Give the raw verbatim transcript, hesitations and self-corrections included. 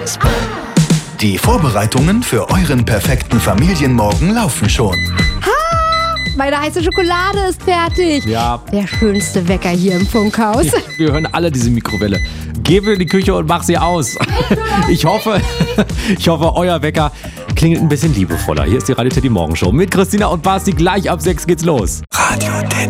Die Vorbereitungen für euren perfekten Familienmorgen laufen schon. Meine heiße Schokolade ist fertig. Ja. Der schönste Wecker hier im Funkhaus. Wir hören alle diese Mikrowelle. Geh in die Küche und mach sie aus. Ich hoffe, ich hoffe, euer Wecker klingelt ein bisschen liebevoller. Hier ist die Radio Teddy Morgenshow mit Christina und Basti. Gleich ab sechs geht's los. Radio Teddy.